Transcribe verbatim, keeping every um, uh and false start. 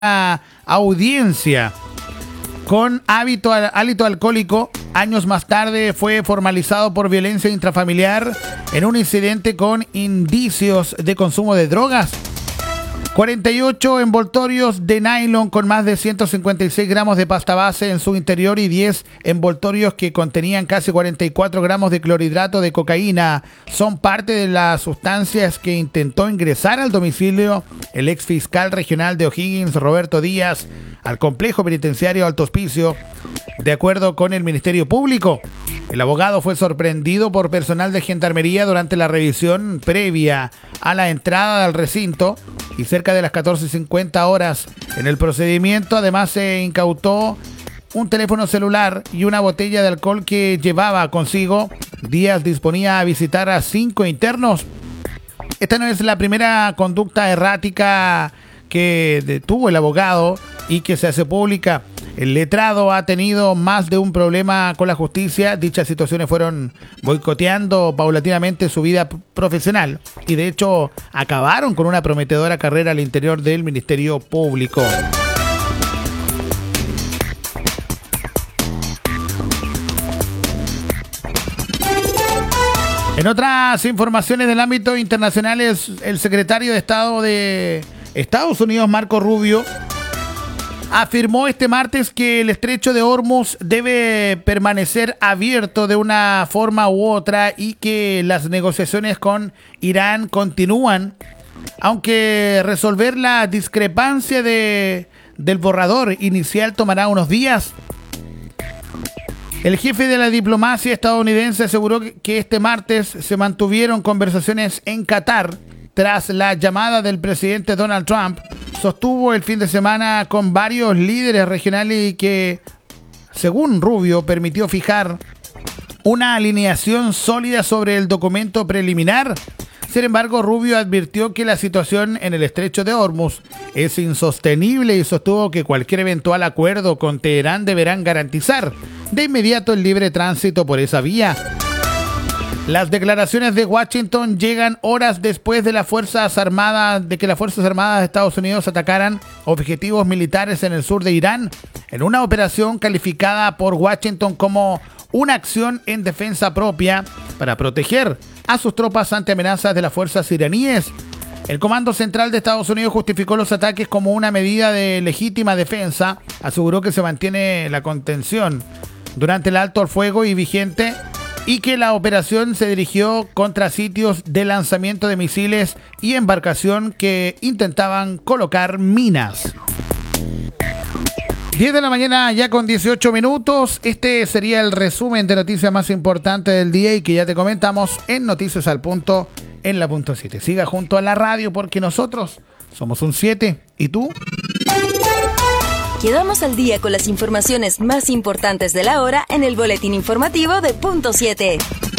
audiencia con hábito, hálito alcohólico. Años más tarde fue formalizado por violencia intrafamiliar en un incidente con indicios de consumo de drogas. cuarenta y ocho envoltorios de nylon con más de ciento cincuenta y seis gramos de pasta base en su interior y diez envoltorios que contenían casi cuarenta y cuatro gramos de clorhidrato de cocaína son parte de las sustancias que intentó ingresar al domicilio el ex fiscal regional de O'Higgins, Roberto Díaz, al complejo penitenciario Alto Hospicio. De acuerdo con el Ministerio Público, el abogado fue sorprendido por personal de gendarmería durante la revisión previa a la entrada al recinto y cerca de las catorce cincuenta horas en el procedimiento. Además se incautó un teléfono celular y una botella de alcohol que llevaba consigo. Díaz disponía a visitar a cinco internos. Esta no es la primera conducta errática que detuvo el abogado y que se hace pública. El letrado ha tenido más de un problema con la justicia. Dichas situaciones fueron boicoteando paulatinamente su vida profesional y de hecho acabaron con una prometedora carrera al interior del Ministerio Público. En otras informaciones del ámbito internacional, el secretario de Estado de Estados Unidos, Marco Rubio, afirmó este martes que el estrecho de Hormuz debe permanecer abierto de una forma u otra y que las negociaciones con Irán continúan, aunque resolver la discrepancia de, del borrador inicial tomará unos días. El jefe de la diplomacia estadounidense aseguró que este martes se mantuvieron conversaciones en Qatar tras la llamada del presidente Donald Trump. Sostuvo el fin de semana con varios líderes regionales y que, según Rubio, permitió fijar una alineación sólida sobre el documento preliminar. Sin embargo, Rubio advirtió que la situación en el estrecho de Hormuz es insostenible y sostuvo que cualquier eventual acuerdo con Teherán deberán garantizar de inmediato el libre tránsito por esa vía. Las declaraciones de Washington llegan horas después de las Fuerzas Armadas, de que las Fuerzas Armadas de Estados Unidos atacaran objetivos militares en el sur de Irán, en una operación calificada por Washington como una acción en defensa propia para proteger a sus tropas ante amenazas de las fuerzas iraníes. El Comando Central de Estados Unidos justificó los ataques como una medida de legítima defensa, aseguró que se mantiene la contención durante el alto al fuego y vigente y que la operación se dirigió contra sitios de lanzamiento de misiles y embarcación que intentaban colocar minas. diez de la mañana ya con dieciocho minutos. Este sería el resumen de noticias más importantes del día y que ya te comentamos en Noticias al Punto en la punto siete. Siga junto a la radio porque nosotros somos un siete. ¿Y tú? Quedamos al día con las informaciones más importantes de la hora en el boletín informativo de Punto siete.